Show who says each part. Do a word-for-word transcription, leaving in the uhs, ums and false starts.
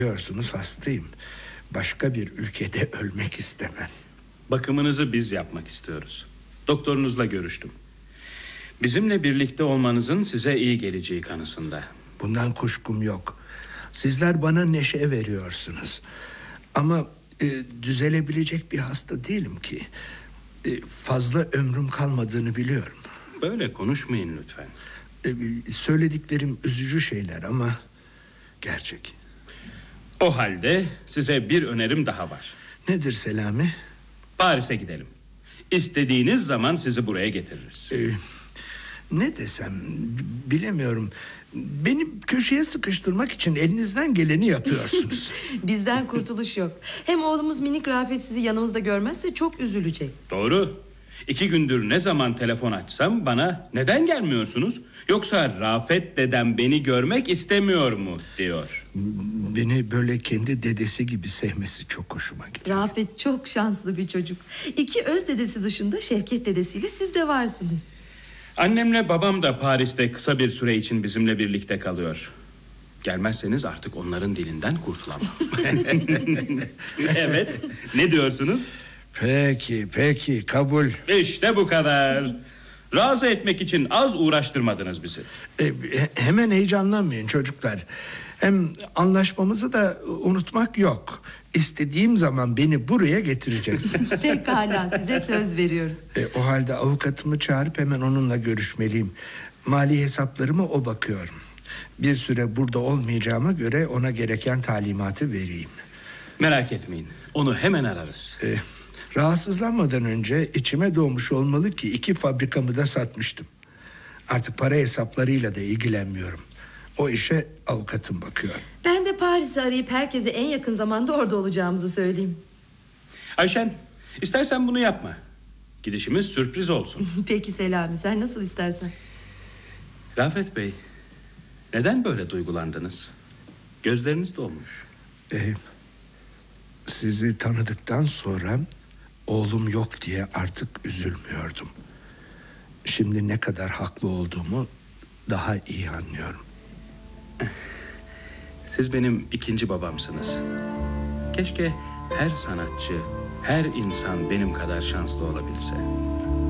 Speaker 1: Biliyorsunuz hastayım. Başka bir ülkede ölmek istemem.
Speaker 2: Bakımınızı biz yapmak istiyoruz. Doktorunuzla görüştüm. Bizimle birlikte olmanızın size iyi geleceği kanısında.
Speaker 1: Bundan kuşkum yok. Sizler bana neşe veriyorsunuz. Ama e, düzelebilecek bir hasta değilim ki. E, fazla ömrüm kalmadığını biliyorum.
Speaker 2: Böyle konuşmayın lütfen.
Speaker 1: E, söylediklerim üzücü şeyler ama gerçek.
Speaker 2: O halde size bir önerim daha var.
Speaker 1: Nedir Selami?
Speaker 2: Paris'e gidelim. İstediğiniz zaman sizi buraya getiririz.
Speaker 1: Ee, ne desem bilemiyorum. Beni köşeye sıkıştırmak için elinizden geleni yapıyorsunuz.
Speaker 3: Bizden kurtuluş yok. Hem oğlumuz minik Rafet sizi yanımızda görmezse çok üzülecek.
Speaker 2: Doğru. İki gündür ne zaman telefon açsam bana neden gelmiyorsunuz? Yoksa Rafet dedem beni görmek istemiyor mu diyor.
Speaker 1: Beni böyle kendi dedesi gibi sevmesi çok hoşuma gidiyor.
Speaker 3: Rafet çok şanslı bir çocuk. İki öz dedesi dışında Şevket dedesiyle siz de varsınız.
Speaker 2: Annemle babam da Paris'te kısa bir süre için bizimle birlikte kalıyor. Gelmezseniz artık onların dilinden kurtulamam. Evet, ne diyorsunuz?
Speaker 1: Peki, peki, kabul.
Speaker 2: İşte bu kadar. Razı etmek için az uğraştırmadınız bizi.
Speaker 1: Ee, hemen heyecanlanmayın çocuklar. Hem anlaşmamızı da unutmak yok. İstediğim zaman beni buraya getireceksiniz.
Speaker 3: Pekala, size söz veriyoruz.
Speaker 1: E, o halde avukatımı çağırıp hemen onunla görüşmeliyim. Mali hesaplarıma o bakıyor. Bir süre burada olmayacağıma göre ona gereken talimatı vereyim.
Speaker 2: Merak etmeyin, onu hemen ararız.
Speaker 1: E, rahatsızlanmadan önce içime doğmuş olmalı ki iki fabrikamı da satmıştım. Artık para hesaplarıyla da ilgilenmiyorum. O işe avukatım bakıyor.
Speaker 3: Ben de Paris'i arayıp herkese en yakın zamanda orada olacağımızı söyleyeyim.
Speaker 2: Ayşen, istersen bunu yapma. Gidişimiz sürpriz olsun.
Speaker 3: Peki Selami, sen nasıl istersen.
Speaker 2: Rafet Bey, neden böyle duygulandınız? Gözleriniz dolmuş.
Speaker 1: Ee, sizi tanıdıktan sonra oğlum yok diye artık üzülmüyordum. Şimdi ne kadar haklı olduğumu daha iyi anlıyorum.
Speaker 2: Siz benim ikinci babamsınız. Keşke her sanatçı, her insan benim kadar şanslı olabilse.